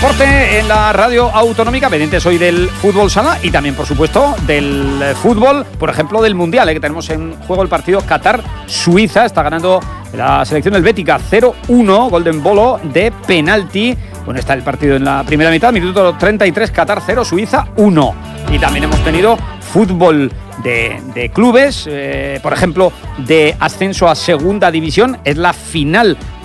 deporte en la radio autonómica, pendientes hoy del fútbol sala y también, por supuesto, del fútbol, por ejemplo, del Mundial, que tenemos en juego el partido Qatar-Suiza. Está ganando la selección helvética 0-1, gol de Embolo de penalti. Bueno, está el partido en la primera mitad, minuto 33, Qatar 0, Suiza 1. Y también hemos tenido fútbol de clubes, por ejemplo, de ascenso a segunda división. Es la final